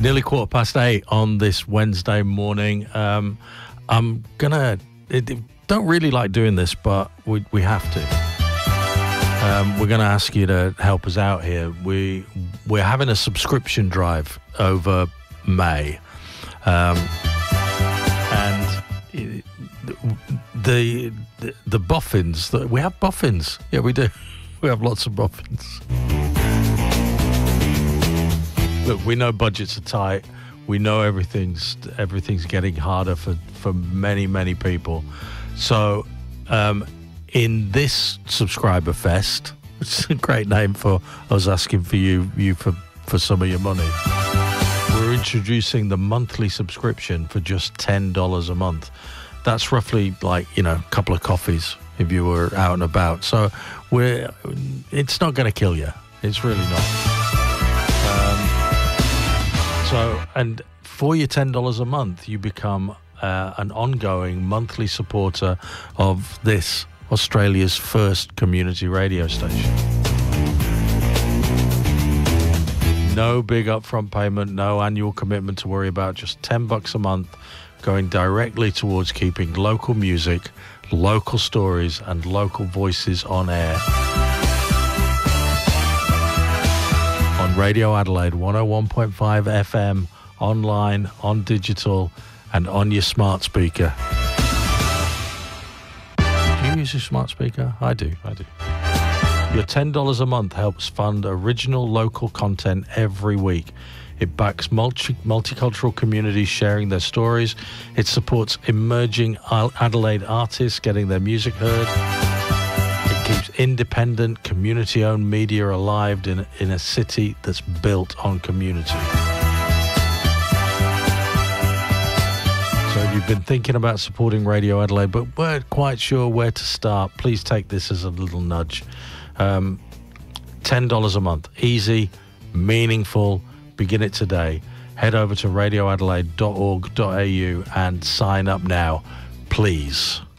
Nearly 8:15 on this Wednesday morning. I'm gonna. Don't really like doing this, but we have to. We're going to ask you to help us out here. We're having a subscription drive over May, and the boffins. We have boffins. Yeah, we do. We have lots of boffins. Look, we know budgets are tight. We know everything's getting harder for many people. So, in this subscriber fest, which is a great name for us asking for you for some of your money, we're introducing the monthly subscription for just $10 a month. That's roughly like, a couple of coffees if you were out and about. So it's not going to kill you. It's really not. And for your $10 a month, you become an ongoing monthly supporter of this Australia's first community radio station. No big upfront payment, no annual commitment to worry about, just $10 a month going directly towards keeping local music, local stories and local voices on air. On Radio Adelaide 101.5 FM, online, on digital and on your smart speaker. Do you use your smart speaker? I do. Your $10 a month helps fund original local content every week. It backs multicultural communities sharing their stories. It supports emerging Adelaide artists getting their music heard. It keeps independent, community-owned media alive in a city that's built on community. So if you've been thinking about supporting Radio Adelaide but weren't quite sure where to start, please take this as a little nudge. $10 a month. Easy, meaningful. Begin it today. Head over to radioadelaide.org.au and sign up now, please.